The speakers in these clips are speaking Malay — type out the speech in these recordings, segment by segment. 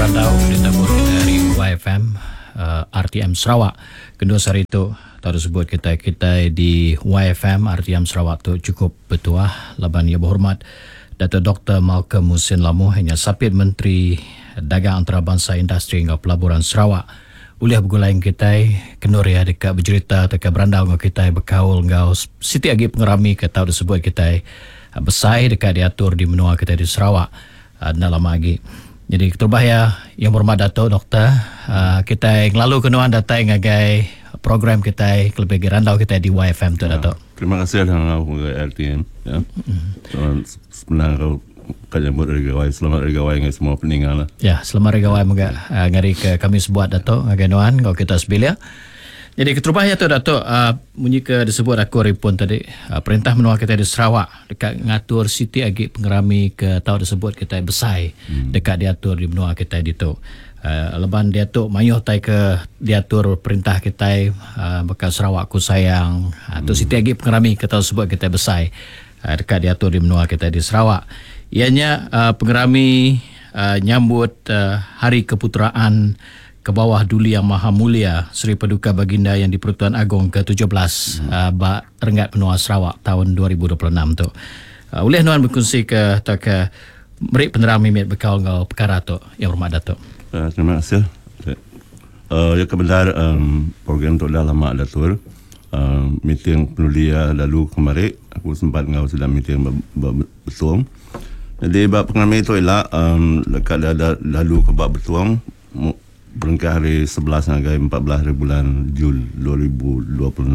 Berandau ditabur kita dari YFM RTM Sarawak. Kedua hari itu tahu sebut kita di YFM RTM Sarawak tu cukup bertuah. Laban yang berhormat Dato' Dr. Malcolm Musin Lamu hanya sapit Menteri Dagang Antarabangsa Industri dan Pelaburan Sarawak. Uliah bergulaing kita kenur ya dekat bercerita dekat berandau dengan kita berkaul ngau siti agi pengerami ke tahu disebut kita besai dekat diatur di menua kita di Sarawak dalam lagi. Jadi keterbahaya yang berhormat Dato' Doktor, kita lalu kenuan datang ngagai program kita lebih gerandau kita di YFM tu Dato'. Terima kasih dengan RTM ya. Sebenarnya kau kajambut dari gawai, selamat dari gawai dengan semua peninggalan. Ya, selamat dari gawai moga ngari ke kami sebuat Dato' ngagai nuan kau kita sebelia. Jadi keterbahaya tu Dato', bunyi ke disebut aku ripun tadi, perintah menua kita di Sarawak dekat ngatur siti agi pengerami ke tahu disebut kita besai dekat diatur di menua kita di tu. Leban dia tu mayuh tai ke diatur perintah kita bekas Sarawak ku sayang tu siti agi pengerami ke tahu sebut kita besai dekat diatur di menua kita di Sarawak. Ianya pengerami nyambut Hari Keputeraan ke bawah Duli Yang Maha Mulia Seri Paduka Baginda Yang di-Persekutuan Agong ke-17 Renggat Menua Sarawak tahun 2026 tu. Boleh nuan berkongsi ke merik penerang mimit berkau ngau perkara tu yang hormat Dato'. Terima kasih. Ya kebenar program tu dah lama datur. Meeting penulia lalu kemarin aku sempat ngau sedang meeting bertuang. Jadi bab pengamai itu ialah dekat lalu ke bab bertuang berengkah hari 11 hingga 14 hari bulan Jul 2026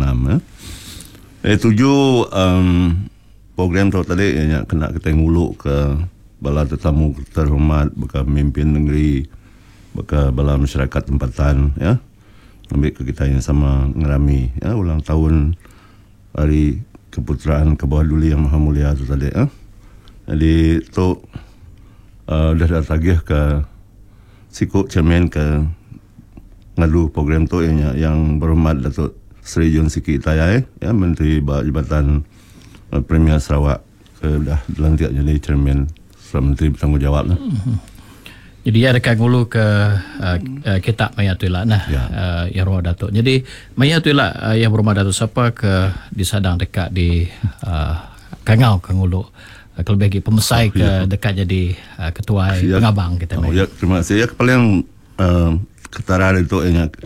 tuju program tu tadi yang kena kita nguluk ke bala tetamu terhormat bekas pemimpin negeri bekas bala masyarakat tempatan ya ambil ke kita yang sama ngerami ya ulang tahun Hari Keputeraan ke bawah Duli Yang Maha Mulia tu tadi ya. Jadi tu dah tagih ke sikut cermin ke ngadu program tu yang berhormat Datuk Seri Jun Siki Tayai ya Menteri Jabatan Premier Sarawak dah dilantik jadi cermin Menteri bertanggungjawab lah. Jadi ada kagulu ke kitab Mayatulah nah ya. Yang berhormat Datuk. Jadi Mayatulah yang berhormat Datuk siapa ke disadang dekat di Kangau Kangulu kelebih lagi pemesai ke dekat jadi ketua pengabang kita. Ya, terima kasih. Ya paling ketara itu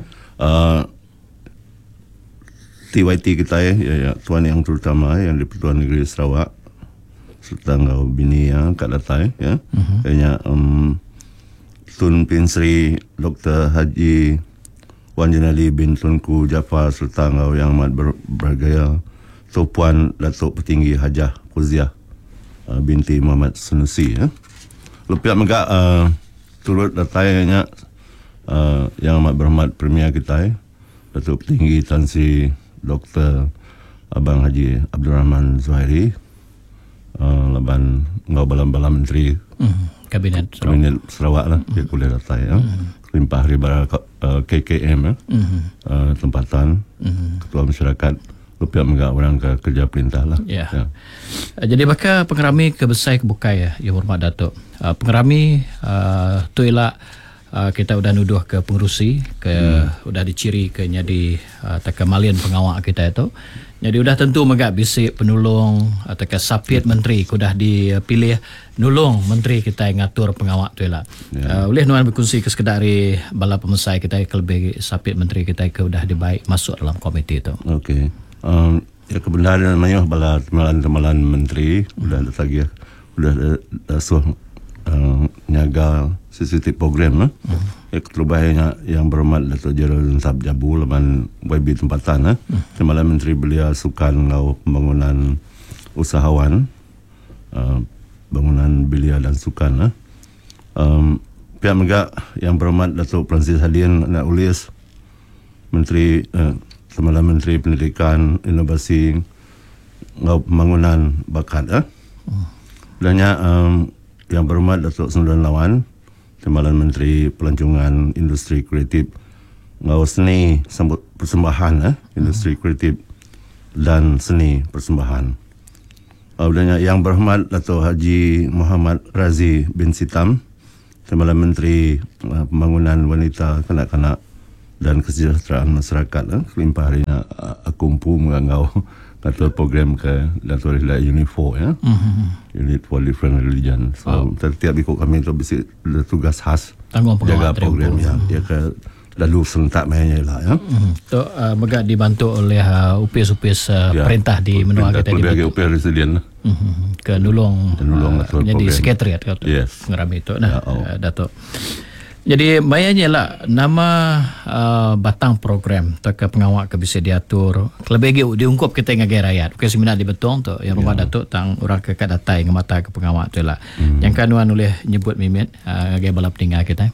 TYT kita ya tuan yang terutama yang di Persekutuan Negeri Sarawak Sultan Ngau Bini ya Kak Datai ya. Tun Pin Sri Dr. Haji Wan Jenali bin Tunku Jafar Sultan Ngau Yang Amat Bergaya Puan Datuk Petinggi Hajah Fuziah binti Muhammad Sunusi ya. Lupiak megak turut datanya yang amat berhormat Premier kita Datuk Petinggi Tan Sri Dr. Abang Haji Abdul Rahman Zuhairi laban ngau balam-balam menteri Kabinet Sarawak lah dia boleh datang ya. Limpah hari bara KKM ya. Tempatan ketua masyarakat lupiak megak orang ke kerja perintah lah. Ya. Jadi bakal pengerami kebesai kebukai ya, yang hormat Datuk. Pengerami tu ialah kita udah nuduh ke pengerusi udah diciri ke jadi takamalian pengawal kita itu. Jadi udah tentu megak bisik penolong atau sapit menteri udah dipilih nulung menteri kita yang ngatur pengawal tu ialah. Boleh nuan berkongsi ke sekedari bala pemesai kita kelebih sapit menteri kita ke udah dibaik masuk dalam komiti itu. Okey. Ya kebenaran namanya bala temalan menteri udah lagi udah suah nyaga sensitif program ya keterbahayanya yang berhormat Datuk Jenerali Tab Jabu laman YB tempatan temalan menteri belia sukan ngau pembangunan usahawan bangunan belia dan sukan pihak megak yang berhormat Datuk Francis Hadin nak ulis menteri Semalam Menteri Pendidikan, Inovasi, Pembangunan Bakat. Dannya yang berhormat Datuk Sendirian Lawan, Timbalan Menteri Pelancongan Industri Kreatif, ngau seni sambut persembahan, Industri Kreatif dan Seni Persembahan. Dannya yang berhormat Datuk Haji Muhammad Razi bin Sitam, Timbalan Menteri Pembangunan Wanita, Kanak-kanak dan Kesejahteraan Masyarakat kelimpah hari nak kumpu mengangau ngatur program ke Datuk Rihla Unit 4 ya. Unit for Different Religion. So setiap ikut kami tu bisi tugas khas tanggung jaga pengawal program ya. Dia ke lalu serentak mainnya lah ya. Tu megak dibantu oleh upis-upis perintah di Menua kita di upis resident ke nulung jadi sekretariat kata yes. ngerami itu nah Datuk. Jadi mayanya lah nama batang program tak pengawal ke bisa diatur lebih diungkap kita ngagai rakyat. Okey seminar di betong tu yang rumah Datuk tang orang ke datai ngamata ke pengawal tu lah. Yang kanuan oleh nyebut mimit ngagai balap tinggal kita.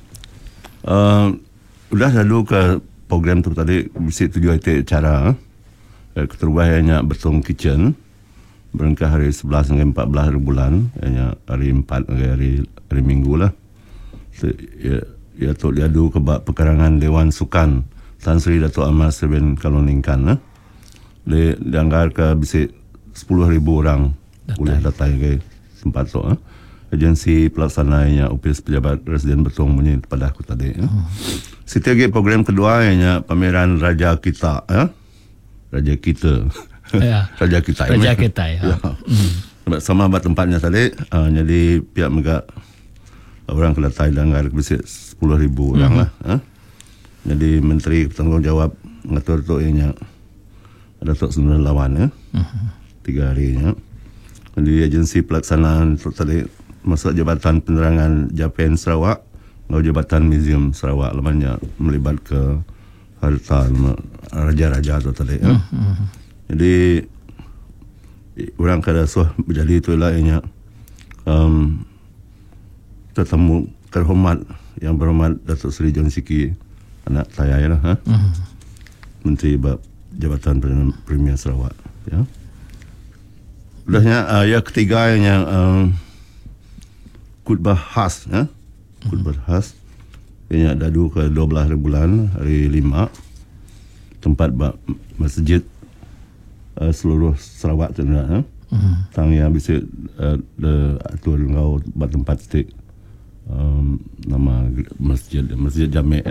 Udah lalu ke program tu tadi bisa tujuh itu cara keterubahnya betong kitchen berangkat hari 11 hingga 14 hari bulan hari 4 hari minggu lah. Ya tu diadu ke pekarangan Dewan Sukan Tan Sri Datuk Ahmad Seben Kaloningkan dianggar ke bisa 10,000 orang boleh datang ke tempat tu agensi pelaksananya upis pejabat residen betong punya pada aku tadi setiap program kedua ianya pameran Raja Kita Raja Kita Raja Kita Raja Kita ya. Sama buat tempatnya tadi jadi pihak megak orang ke Thailand ada bisa 10,000 orang lah jadi menteri bertanggungjawab ngatur tu ianya ada Tok Sundar Lawan 3 harinya jadi agensi pelaksanaan tu tadi masuk Jabatan Penerangan Japan Sarawak atau Jabatan Museum Sarawak lamanya melibat ke harta raja-raja tu tadi jadi orang kada suah berjadi itulah ianya tetamu terhormat yang berhormat Datuk Seri John Siki anak saya lah Menteri Jabatan Premier Sarawak ya. Udahnya yang ketiga yang khutbah khas khutbah khas yang dadu ke 12 hari bulan hari 5 tempat masjid seluruh Sarawak tu tang yang bisa atur ngau buat tempat stik nama masjid Jamek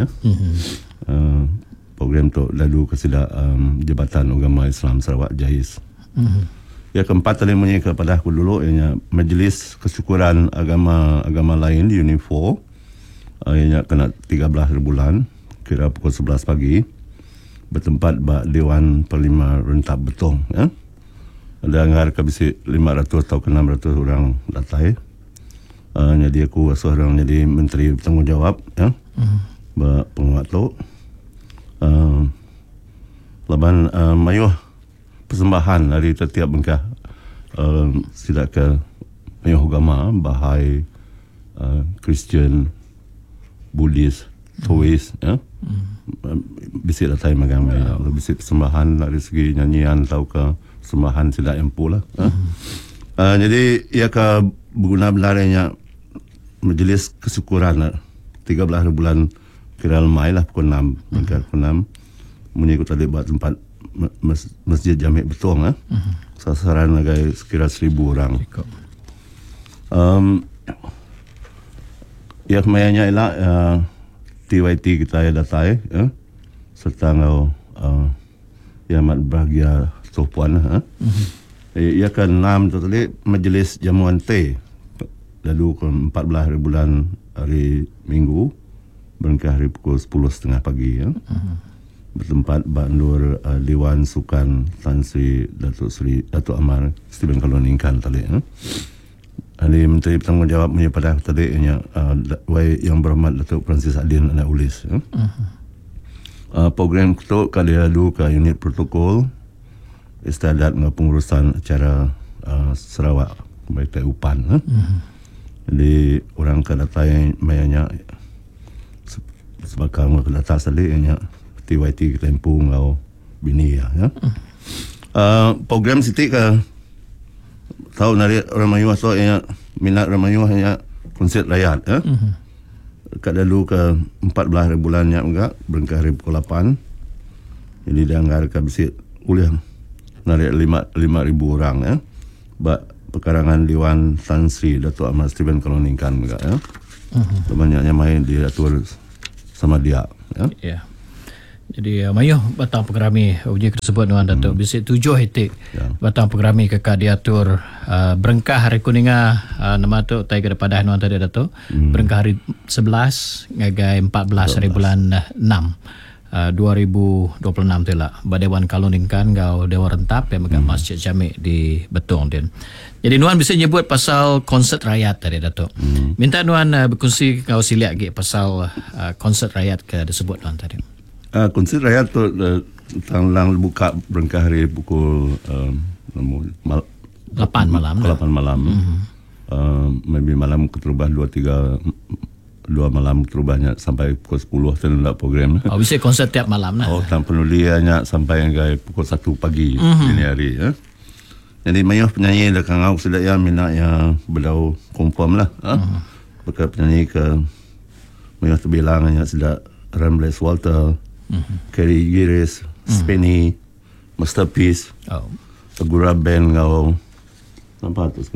program tu lalu kesida Jabatan Agama Islam Sarawak JAIS. Yang keempat tadi menyeka kepada aku dulu ianya Majlis Kesyukuran agama lain di Unit 4 ianya kena 13 hari bulan kira pukul 11 pagi bertempat Dewan Parlimen Rentap Betong ya. Ada anggar ke bisi 500 atau 600 orang datai. Jadi aku seorang jadi menteri bertanggungjawab ya. Pengawal tu laban mayuh persembahan dari setiap bengkah sidak ke mayuh agama Bahai Kristian Buddhis Taoist ya. Bisi datai magam ya. Bisi persembahan dari segi nyanyian atau ke persembahan sidak empu lah. Jadi ia ke berguna belarnya Majlis Kesyukuran 13 hari bulan kira lemai lah pukul 6 hingga pukul 6 mengikut tadi buat tempat Masjid Jamek Betong sasaran agak sekira 1,000 orang ya kemayanya ialah TYT kita ya datai serta ngau yang amat bahagia sopuan ia ke 6 tu tadi Majlis Jamuan Teh lalu ke 14 hari bulan hari Minggu berangkat hari pukul 10.30 pagi ya. Bertempat Bandur Dewan Sukan Tan Sri Datuk Ahmad Seben Kaloningkan tadi ya. Ahli Menteri Bertanggungjawab punya pada tadi yang berhormat Datuk Francis Adin Anak Ulis ya. Program itu kali lalu ke unit protokol istiadat dengan pengurusan acara Sarawak baik Upan ya. Jadi orang ke data yang mayanya sebakang ke data tadi yang TYT kita empu ngau bini ya. Program siti ke tahu nari orang Melayu so yang minat orang Melayu hanya konsert rakyat ya. Kat lalu ke 14 hari bulannya enggak berangkat hari pukul 8. Jadi dia anggar ke bisi kuliah nari 5,000 orang ya. Pekarangan Dewan Tan Sri Datuk Ahmad Seben Kaloningkan juga ya. Banyaknya main diatur sama dia. Ya. Ya. Jadi mayuh batang pengerami uji tersebut nuan Datuk bisik 7 hitik batang pengerami kekak diatur berengkah hari kuninga nama tu tai ke depan nuan tadi Datuk berengkah hari 11 ngagai 14 hari bulan 6 2026 tu lah Badewan Kaluningkan gau Dewan Rentap yang megang Masjid Jamik di Betong din. Jadi nuan bisa nyebut pasal konsert rakyat tadi Datuk. Minta nuan berkongsi kau siliak lagi pasal konsert rakyat ke disebut nuan tadi. Konsert rakyat tu tanglang buka berengkah hari pukul 8 malam. 8 malam. Maybe malam keterubah 2 malam terubahnya sampai pukul 10 tu nak program. Oh, bisa konsert tiap malam lah. Oh, tak penuliannya sampai hingga pukul 1 pagi dini hari. Jadi mayuh penyanyi dah kangau sudah yang minat yang belau confirm lah. Bekas penyanyi ke mayuh terbilang yang sudah Rambles Walter, Kerry Giris, Spenny, Masterpiece, Agura Band kau nampak tu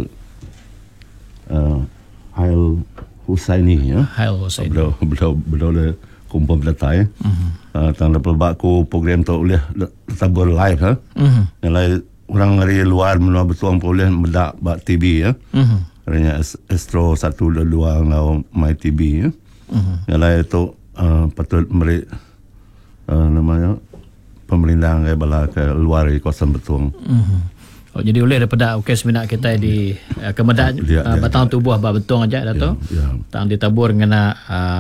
Hail Husaini ya. Hail Husaini. Belau le kumpul datai. Tang dapat baku program tu boleh tabur live ha. Yang lain orang dari luar menua betuang boleh mendak bak TV ya. Hanya Astro 1 dan 2 ngau My TV ya. Yang lain tu patut beri namanya pemerintah ke bala ke luar di kawasan Betuang. Oh, jadi oleh daripada ukes minat kita di kemedak batang tubuh bah Betuang aja Dato. Tang ditabur ngena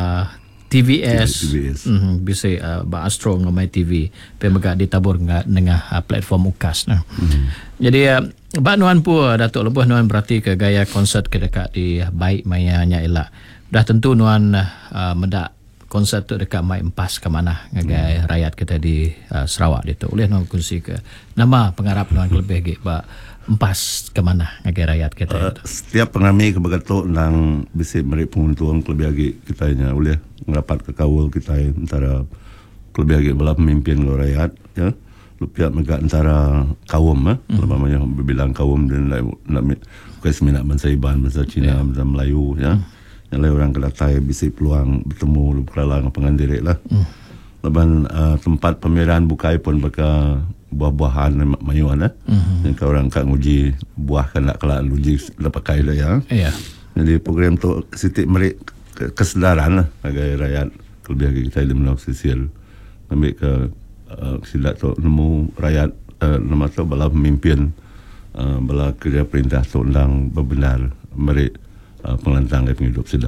TVS. Bisa bah Astro ngamai TV pemega ditabur dengan platform UKAS nah. Jadi bah nuan pu Dato lebuh nuan berarti ke gaya konsert ke dekat di baik mayanya elak. Dah tentu nuan mendak konsert tu dekat Mai Empas ke mana ngagai rakyat kita di Sarawak dia tu. Boleh nuan kongsi ke nama pengarap nuan lebih ge ba Empas ke mana ngagai rakyat kita itu. Setiap pengrami ke Bagatok nang bisi meri penguntung lebih lagi kita nya boleh ngerapat ke kawul kita antara lebih lagi bala pemimpin lo rakyat ya. Lupiat megak antara kaum namanya berbilang kaum dan nak kuis minat bangsa Iban, bangsa Cina, bangsa Melayu ya. Yang lain orang Kelantan bisa peluang bertemu berkelang pengandirik lah. Leban tempat pameran bukai pun baka buah-buahan mayuan yang orang kat nguji buah kan nak kelak uji pakai lah ya. Jadi program tu sitik merik kesedaran lah bagi rakyat lebih lagi kita di menau sosial. Ambil ke silat tu nemu rakyat nama tu bala pemimpin bala kerja perintah tu undang bebenar merik pengelantang dari penghidup silat.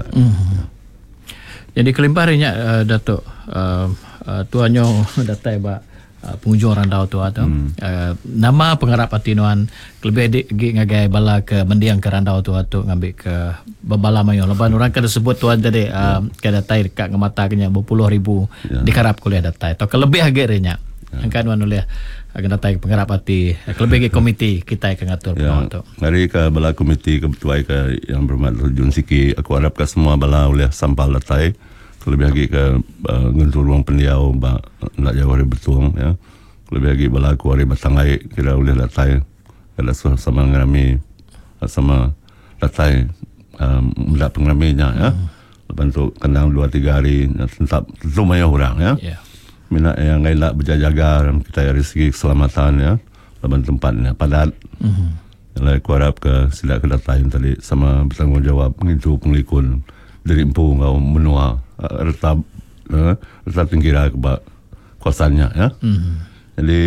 Jadi kelimpahannya Datuk tuanyo datai ba pengunjung randau tu atau nama pengarap atinuan lebih gi ngagai bala ke mendiang ke randau tu atau ngambil ke babala mayo leban orang kada sebut tuan tadi ke datai dekat ngemata kenya berpuluh ribu dikarap kuliah datai atau kelebih agaknya kan wan oleh akan datai pengarap ati kelebih ke komiti kita akan ngatur tu. Hari ke bala komiti kebetuai ke yang berhormat Jun Siki aku harap ke semua bala oleh sampal datai lebih lagi ke ngentur ruang pendiau nak jauh hari Betuang ya. Lebih lagi bala aku hari Batangai kira oleh datai kada sama ngerami sama datai mendak pengeraminya ya. Lepas tu kendang 2-3 hari tetap tentu banyak orang ya. Minat yang lain nak berjaga kita dari segi keselamatan ya. Lepas tempatnya padat. Yang lain aku harap ke sila ke datai tadi sama bertanggungjawab mengintu penglikun dari empu ngau menua retap tingkira ke kawasannya ya. Jadi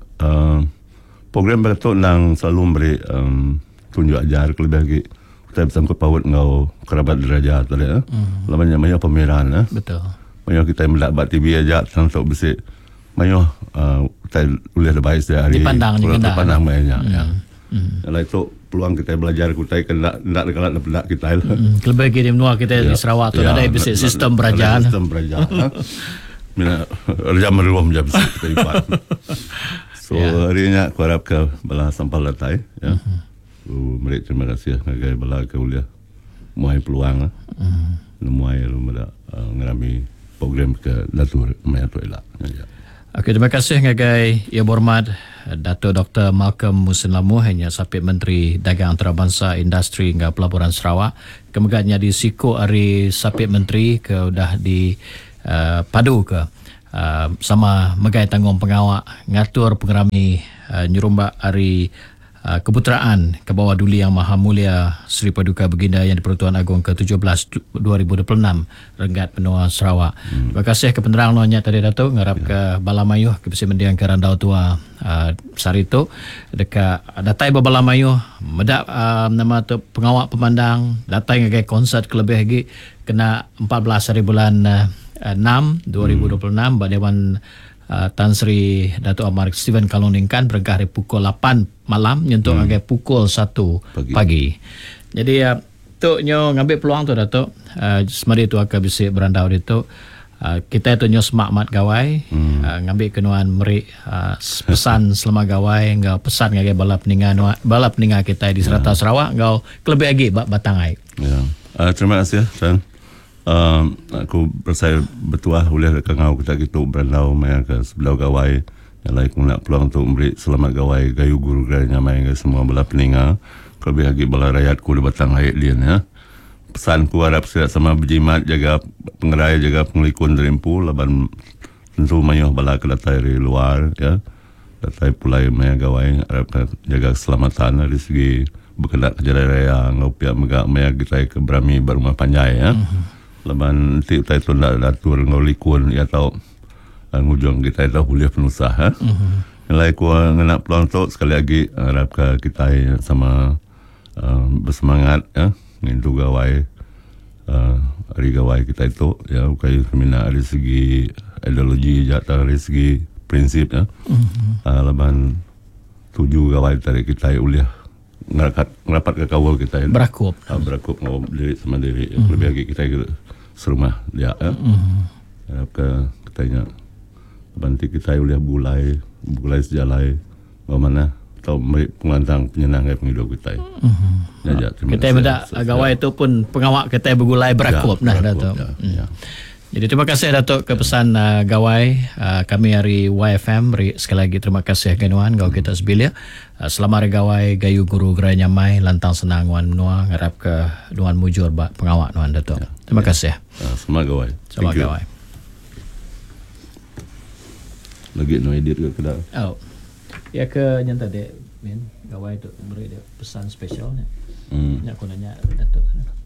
program Bagatok nang selalu beri tunjuk ajar lebih lagi kita bersangkut paut ngau kerabat derajat tadi ya. Banyak pameran ya. Betul. Banyak kita mendapat TV aja untuk besi banyak kita boleh lebih sehari dipandang banyak ya. Kalau itu peluang kita belajar kita kena nak dekat kita lah. Lebih kirim nuah kita di Sarawak tu ada bisik sistem berajaan. Sistem berajaan. Mina kerja meruam je bisik kita ibat. So harinya aku harap ke bala sampal datai ya. Mereka terima kasih ngagai bala ke uliah muai peluang muai lu mada ngerami program ke datur maya tu elak. Okey, terima kasih ngagai Ya Berhormat Dato' Dr. Malcolm Musin Lamu hanya Sapit Menteri Dagang Antarabangsa Industri hingga Pelaburan Sarawak. Kemudiannya di Siko hari Sapit Menteri ke udah di padu ke sama megai tanggung pengawak ngatur pengerami nyurumbak hari keputeraan ke bawah Duli Yang Maha Mulia Seri Paduka Baginda Yang di-Pertuan Agong ke-17 2026 Renggat Benua Sarawak. Terima kasih ke penerang nonya tadi Datuk ngarap ke Balamayuh ke Besi Mendiang ke Randau Tua Sarito dekat datai Balamayuh medap nama tu pengawak pemandang datai ngagai konsert kelebih lagi kena 14 hari bulan 6 2026 Dewan Tan Sri Datuk Amar Steven Kaloningkan berangkat hari pukul 8 malam nyentuh sampai pukul 1 pagi. Jadi tu nyo ngambil peluang tu Datuk semari tu akan bisa berandau itu kita tu nyo semak mat gawai ngambil kenuan meri pesan selama gawai ngau pesan ngagai bala peningan kita di Serata Sarawak ngau kelebih lagi batangai. Ya. Terima kasih Tan. Aku bersaya bertuah oleh kangau kita gitu berandau maya ke sebelah gawai yang lain aku nak peluang untuk memberi selamat gawai gayu guru geranya maya ke semua bala peninga kelebih lagi bala rakyatku di batang hayat lian ya. Pesanku harap siap sama berjimat jaga pengerai jaga pengelikun derimpu laban tentu mayuh bala ke datai dari luar ya datai pulai maya gawai harap jaga keselamatan dari segi berkendak kejaran raya ngau pihak megak maya kita ke berami berumah panjai ya. Laban nanti kita itu nak datur ngolikun ya tahu ngujung kita itu kuliah penusaha. Yang lain ku nak peluang tu sekali lagi harap kita sama bersemangat ya ngintu gawai hari gawai kita itu ya kai semina dari segi ideologi jata dari segi prinsip ya. Laban tuju gawai tadi kita uliah ngerapat ke kawal kita ya. Berakup ngau diri sama diri lebih lagi kita serumah dia ya. Harap ke katanya banti kita uliah bulai sejalai bagaimana atau pengantang penyenang penghidup kita. Ya, kita benda gawai itu pun pengawak kita bergulai berakup Datuk. Ya. Jadi terima kasih Datuk ke pesan gawai kami hari YFM. Sekali lagi terima kasih Ganuan gau kita sebilia. Selamat hari gawai gayu guru gerai nyamai lantang senang wan menua ngarap ke nuan mujur bak pengawak nuan Datuk. Terima kasih. Selamat gawai. Selamat gawai. Lagi no edit ke kedai. Oh. Ya ke nyata dek gawai tu beri dia pesan spesialnya. Ya aku nanya Datuk.